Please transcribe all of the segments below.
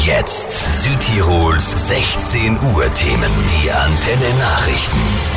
Jetzt Südtirols 16 Uhr Themen. Die Antenne Nachrichten.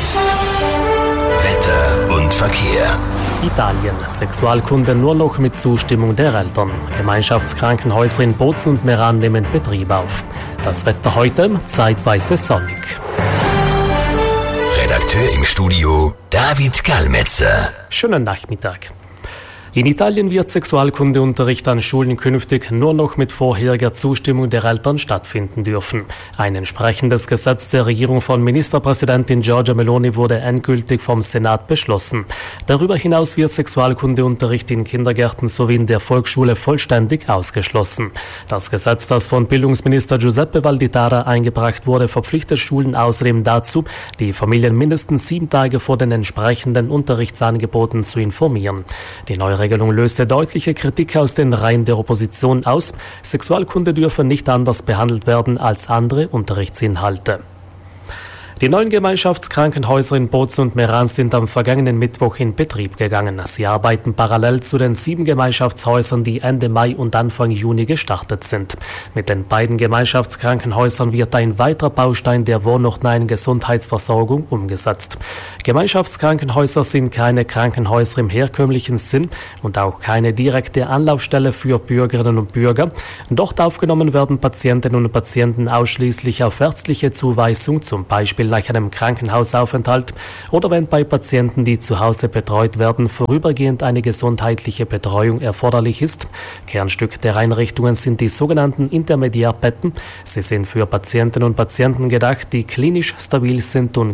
Wetter und Verkehr. Italien. Sexualkunde nur noch mit Zustimmung der Eltern. Gemeinschaftskrankenhäuser in Bozen und Meran nehmen Betrieb auf. Das Wetter heute zeitweise sonnig. Redakteur im Studio David Kalmetzer. Schönen Nachmittag. In Italien wird Sexualkundeunterricht an Schulen künftig nur noch mit vorheriger Zustimmung der Eltern stattfinden dürfen. Ein entsprechendes Gesetz der Regierung von Ministerpräsidentin Giorgia Meloni wurde endgültig vom Senat beschlossen. Darüber hinaus wird Sexualkundeunterricht in Kindergärten sowie in der Volksschule vollständig ausgeschlossen. Das Gesetz, das von Bildungsminister Giuseppe Valditara eingebracht wurde, verpflichtet Schulen außerdem dazu, die Familien mindestens 7 Tage vor den entsprechenden Unterrichtsangeboten zu informieren. Die neue Regelung löste deutliche Kritik aus den Reihen der Opposition aus. Sexualkunde dürfe nicht anders behandelt werden als andere Unterrichtsinhalte. Die 9 Gemeinschaftskrankenhäuser in Bozen und Meran sind am vergangenen Mittwoch in Betrieb gegangen. Sie arbeiten parallel zu den 7 Gemeinschaftshäusern, die Ende Mai und Anfang Juni gestartet sind. Mit den beiden Gemeinschaftskrankenhäusern wird ein weiterer Baustein der wohnortnahen Gesundheitsversorgung umgesetzt. Gemeinschaftskrankenhäuser sind keine Krankenhäuser im herkömmlichen Sinn und auch keine direkte Anlaufstelle für Bürgerinnen und Bürger. Dort aufgenommen werden Patientinnen und Patienten ausschließlich auf ärztliche Zuweisung, zum Beispiel nach einem Krankenhausaufenthalt oder wenn bei Patienten, die zu Hause betreut werden, vorübergehend eine gesundheitliche Betreuung erforderlich ist. Kernstück der Einrichtungen sind die sogenannten Intermediärbetten. Sie sind für Patientinnen und Patienten gedacht, die klinisch stabil sind und